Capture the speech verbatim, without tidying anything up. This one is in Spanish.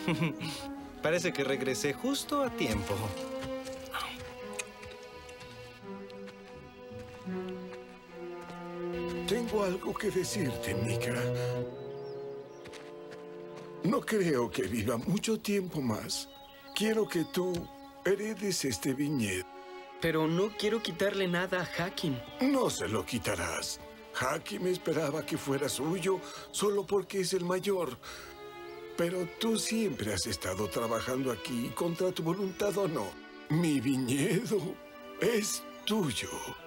Parece que regresé justo a tiempo. Tengo algo que decirte, Mika. No creo que viva mucho tiempo más. Quiero que tú heredes este viñedo. Pero no quiero quitarle nada a Hakim. No se lo quitarás. Hakim esperaba que fuera suyo solo porque es el mayor. Pero tú siempre has estado trabajando aquí contra tu voluntad o no. Mi viñedo es tuyo.